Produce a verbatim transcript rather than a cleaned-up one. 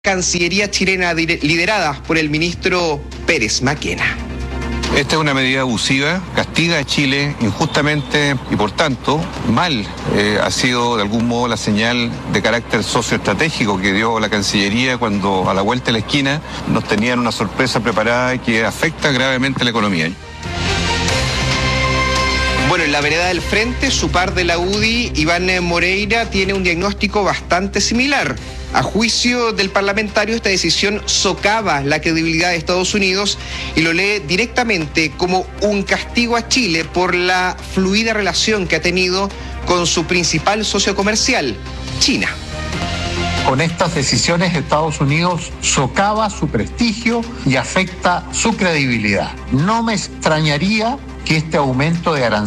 Cancillería chilena liderada por el ministro Pérez Maquena. Esta es una medida abusiva, castiga a Chile injustamente y por tanto mal eh, ha sido de algún modo la señal de carácter socioestratégico que dio la Cancillería cuando a la vuelta de la esquina nos tenían una sorpresa preparada que afecta gravemente la economía. Bueno, en la vereda del frente, su par de la U D I, Iván Moreira, tiene un diagnóstico bastante similar. A juicio del parlamentario, esta decisión socava la credibilidad de Estados Unidos y lo lee directamente como un castigo a Chile por la fluida relación que ha tenido con su principal socio comercial, China. Con estas decisiones, Estados Unidos socava su prestigio y afecta su credibilidad. No me extrañaría que este aumento de aranceles